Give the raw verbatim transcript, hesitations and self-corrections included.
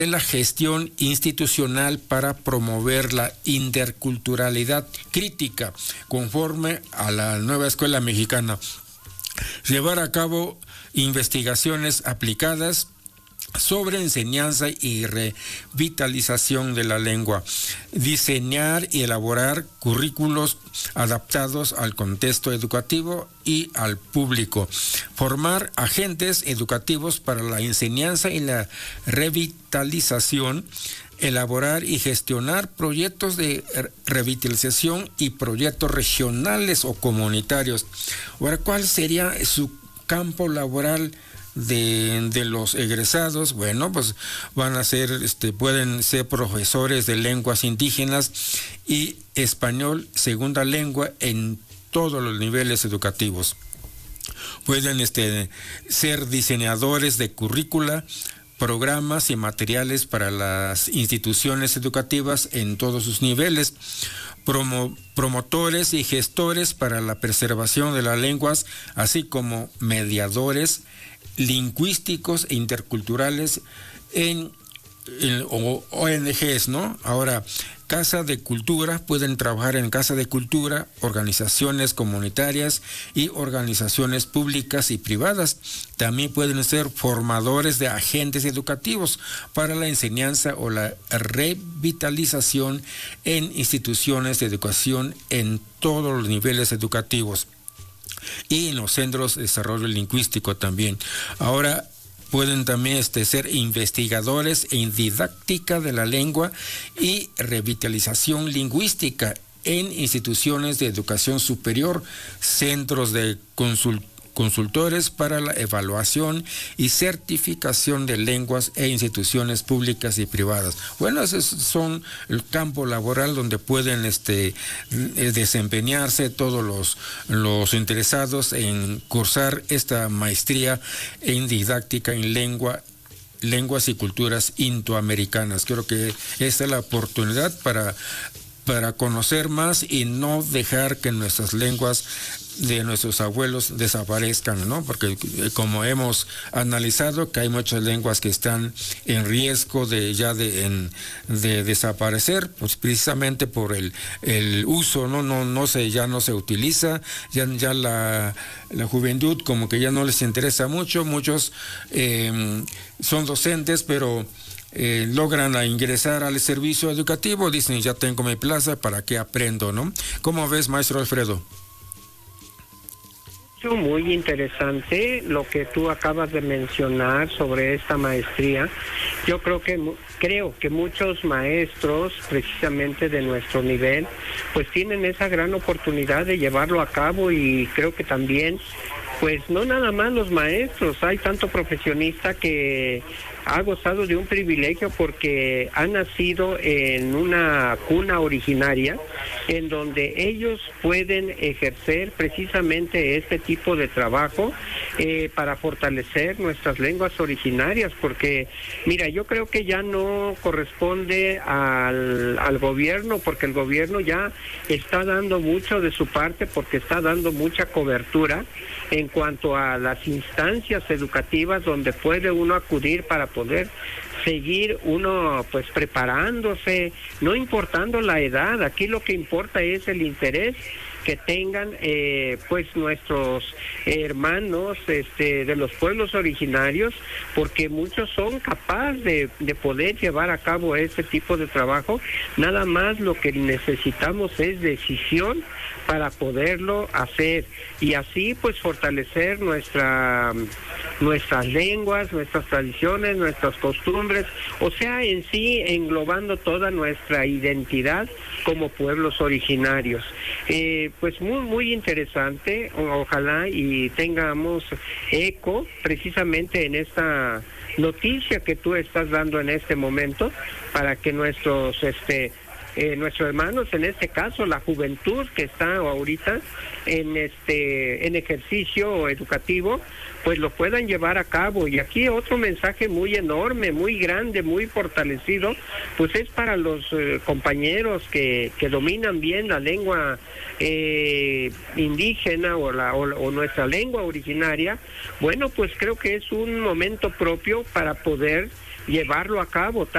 la gestión institucional para promover la interculturalidad crítica conforme a la nueva escuela mexicana. Llevar a cabo investigaciones aplicadas sobre enseñanza y revitalización de la lengua, diseñar y elaborar currículos adaptados al contexto educativo y al público, formar agentes educativos para la enseñanza y la revitalización, elaborar y gestionar proyectos de revitalización y proyectos regionales o comunitarios. Ahora, ¿cuál sería su campo laboral de, de los egresados? Bueno, pues van a ser, este, pueden ser profesores de lenguas indígenas y español segunda lengua en todos los niveles educativos. Pueden este, ser diseñadores de currícula, programas y materiales para las instituciones educativas en todos sus niveles, promo, promotores y gestores para la preservación de las lenguas, así como mediadores lingüísticos e interculturales en, en o, O N Ges, ¿no? Ahora, Casa de Cultura, pueden trabajar en Casa de Cultura, organizaciones comunitarias y organizaciones públicas y privadas. También pueden ser formadores de agentes educativos para la enseñanza o la revitalización en instituciones de educación en todos los niveles educativos y en los centros de desarrollo lingüístico también. Ahora, pueden también este, ser investigadores en didáctica de la lengua y revitalización lingüística en instituciones de educación superior, centros de consulta, consultores para la evaluación y certificación de lenguas e instituciones públicas y privadas. Bueno, esos son el campo laboral donde pueden este, desempeñarse todos los, los interesados en cursar esta maestría en didáctica en lengua lenguas y culturas indoamericanas. Creo que esta es la oportunidad para para conocer más y no dejar que nuestras lenguas de nuestros abuelos desaparezcan, ¿no? Porque como hemos analizado que hay muchas lenguas que están en riesgo de ya de, en, de desaparecer, pues precisamente por el, el uso, no no no se ya no se utiliza, ya ya la, la juventud como que ya no les interesa mucho, muchos eh, son docentes, pero Eh, logran a ingresar al servicio educativo, dicen ya tengo mi plaza, ¿para qué aprendo, no? ¿Cómo ves, maestro Alfredo? Muy interesante lo que tú acabas de mencionar sobre esta maestría. Yo creo que creo que muchos maestros, precisamente de nuestro nivel, pues tienen esa gran oportunidad de llevarlo a cabo, y creo que también, pues no nada más los maestros, hay tanto profesionista que ha gozado de un privilegio porque ha nacido en una cuna originaria en donde ellos pueden ejercer precisamente este tipo de trabajo eh, para fortalecer nuestras lenguas originarias, porque mira, yo creo que ya no corresponde al, al gobierno, porque el gobierno ya está dando mucho de su parte, porque está dando mucha cobertura en cuanto a las instancias educativas donde puede uno acudir para poder seguir uno pues preparándose, no importando la edad. Aquí lo que importa es el interés que tengan eh, pues nuestros hermanos este, de los pueblos originarios, porque muchos son capaces de, de poder llevar a cabo este tipo de trabajo. Nada más lo que necesitamos es decisión para poderlo hacer, y así pues fortalecer nuestra nuestras lenguas, nuestras tradiciones, nuestras costumbres, o sea, en sí englobando toda nuestra identidad como pueblos originarios. Eh, pues muy muy interesante, ojalá y tengamos eco precisamente en esta noticia que tú estás dando en este momento, para que nuestros este Eh, nuestros hermanos, en este caso la juventud que está ahorita en este en ejercicio educativo, pues lo puedan llevar a cabo. Y aquí otro mensaje muy enorme, muy grande, muy fortalecido, pues es para los eh, compañeros que, que dominan bien la lengua eh, indígena o, la, o, o nuestra lengua originaria. Bueno, pues creo que es un momento propio para poder llevarlo a cabo.